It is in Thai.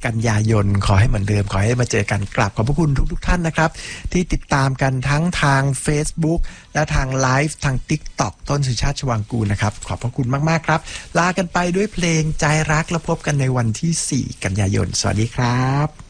กันยายนขอให้เหมือนเดิมขอให้มาเจอกันกราบขอบพระคุณทุกท่านนะครับที่ติดตามกันทั้งทาง Facebook และทางไลฟ์ทาง TikTok ต้นสุชาติชวางกูลนะครับขอบพระคุณมากๆครับลากันไปด้วยเพลงใจรักแล้วพบกันในวันที่4กันยายนสวัสดีครับ